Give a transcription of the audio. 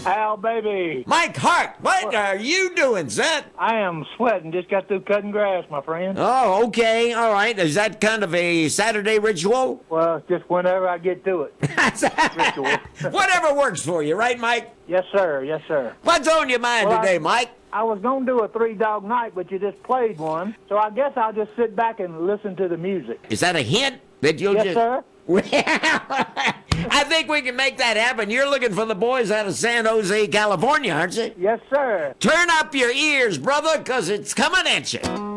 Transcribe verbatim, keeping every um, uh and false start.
Al, baby. Mike Hart, what are you doing, son? I am sweating. Just got through cutting grass, my friend. Oh, okay, all right. Is that kind of a Saturday ritual? Well, just whenever I get to it. Ritual. Whatever works for you, right, Mike? Yes, sir. Yes, sir. What's on your mind Well, today, I- Mike? I was going to do a three-dog night, but you just played one. So I guess I'll just sit back and listen to the music. Is that a hint that you'll Yes, just... sir. Well, I think we can make that happen. You're looking for the boys out of San Jose, California, aren't you? Yes, sir. Turn up your ears, brother, because it's coming at you.